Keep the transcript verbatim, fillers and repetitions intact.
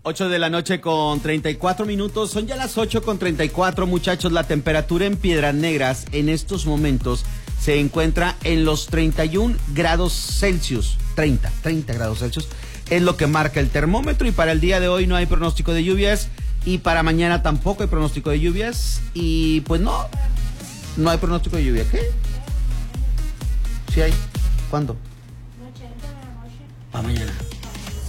ocho de la noche con treinta y cuatro minutos. Son ya las ocho con treinta y cuatro, muchachos. La temperatura en Piedras Negras en estos momentos se encuentra en los treinta y un grados Celsius. treinta, treinta grados Celsius es lo que marca el termómetro. Y para el día de hoy no hay pronóstico de lluvias. Y para mañana tampoco hay pronóstico de lluvias. Y pues no, no hay pronóstico de lluvia. ¿Qué? Sí hay. ¿Cuándo? Noche, de la noche. Para mañana.